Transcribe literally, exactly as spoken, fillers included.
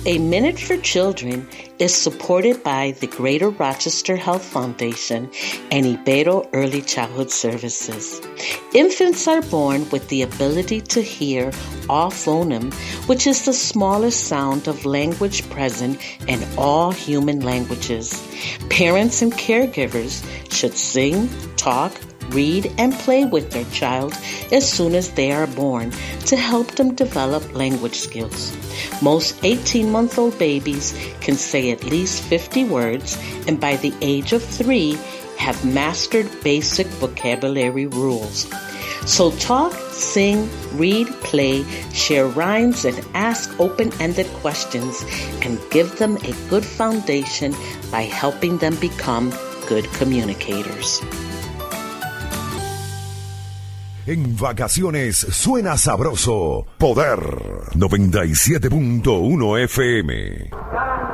A Minute for Children is supported by the Greater Rochester Health Foundation and Ibero Early Childhood Services. Infants are born with the ability to hear all phoneme, which is the smallest sound of language present in all human languages. Parents and caregivers should sing, talk, read, and play with their child as soon as they are born to help them develop language skills. Most eighteen-month-old babies can say at least fifty words, and by the age of three, have mastered basic vocabulary rules. So talk, sing, read, play, share rhymes, and ask open-ended questions, and give them a good foundation by helping them become good communicators. En vacaciones suena sabroso. Poder noventa y siete punto uno F M.